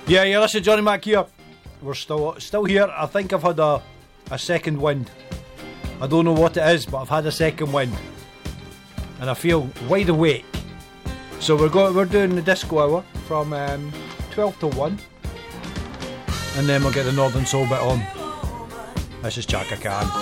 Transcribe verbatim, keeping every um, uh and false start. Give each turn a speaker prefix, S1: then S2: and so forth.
S1: Yeah, yeah, listen, Johnny Mac here. We're still still here. I think I've had a, a second wind. I don't know what it is, but I've had a second wind. And I feel wide awake. So we're going, we're doing the disco hour from um, twelve to one. And then we'll get the Northern Soul bit on. This is Chaka Khan.